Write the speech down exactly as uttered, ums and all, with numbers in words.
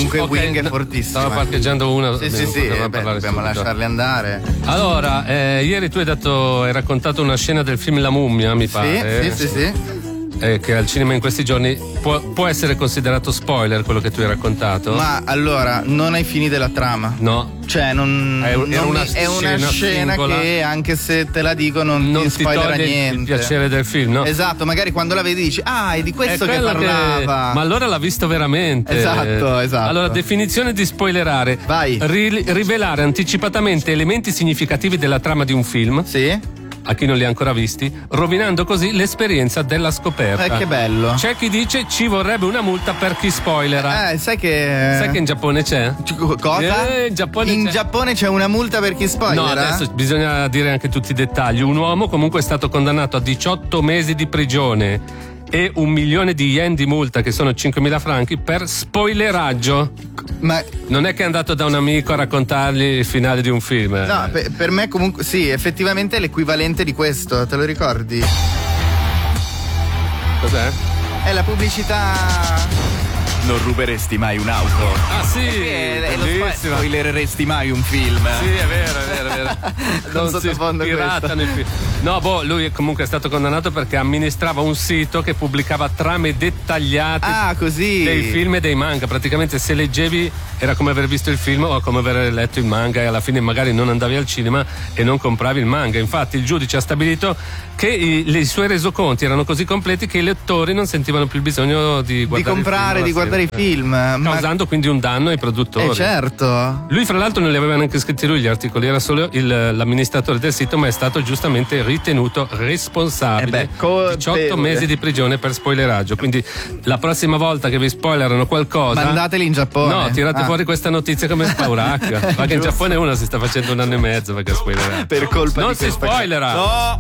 Comunque okay, Wing è fortissimo. Stava parcheggiando una. Sì, sì, sì, eh, beh, dobbiamo lasciarli andare. Allora, eh, ieri tu hai dato, hai raccontato una scena del film La Mummia, mi pare. Sì, sì, sì, sì. Eh, che al cinema in questi giorni può, può essere considerato spoiler quello che tu hai raccontato? Ma allora, non ai fini della trama. No. Cioè, non, è, non una, è una scena singola, che anche se te la dico non, non ti ti spoilerà toglie niente. il piacere del film, no? Esatto, magari quando la vedi dici ah, è di questo è che parlava. Che... Ma allora l'ha visto veramente. Esatto, esatto. Allora, definizione di spoilerare. Vai. Ri- rivelare anticipatamente elementi significativi della trama di un film. Sì. A chi non li ha ancora visti, rovinando così l'esperienza della scoperta. Eh, che bello. C'è chi dice ci vorrebbe una multa per chi spoilera. Eh, sai che. Sai che in Giappone c'è? Cosa? Eh, in Giappone in c'è. Giappone c'è una multa per chi spoilera? No, adesso bisogna dire anche tutti i dettagli. Un uomo comunque è stato condannato a diciotto mesi di prigione e un milione di yen di multa, che sono cinquemila franchi, per spoileraggio. Ma non è che è andato da un amico a raccontargli il finale di un film. No, per, per me comunque sì, effettivamente è l'equivalente di questo, te lo ricordi? Cos'è? È la pubblicità. Non ruberesti mai un'auto. Ah sì, è, è lo spo- spoilereresti mai un film. Sì, è vero, è vero, è vero. Non si piratano i film. No, boh, lui comunque è stato condannato perché amministrava un sito che pubblicava trame dettagliate ah, così. dei film e dei manga. Praticamente se leggevi era come aver visto il film o come aver letto il manga, e alla fine magari non andavi al cinema e non compravi il manga. Infatti il giudice ha stabilito che i, i suoi resoconti erano così completi che i lettori non sentivano più il bisogno di guardare di comprare, il film di guardare i film, causando ma... quindi un danno ai produttori. Eh certo. Lui fra l'altro non li aveva neanche scritti lui gli articoli, era solo il, l'amministratore del sito, ma è stato giustamente ritenuto responsabile. Eh beh, co- diciotto mesi di prigione per spoileraggio. Quindi la prossima volta che vi spoilerano qualcosa, mandateli in Giappone. No, tirate ah. fuori questa notizia come spauracchia. Ma che in Giappone uno si sta facendo un anno e mezzo perché spoilerà. Per colpa non di si spoilera. No.